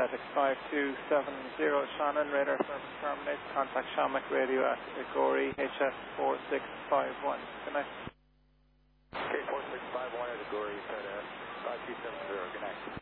Athletics 5270 Shannon, radar service terminates. Contact Shamrock Radio at Agori HS 4651. Good night. Okay, 4651 at Agori, FedS 5270, good night.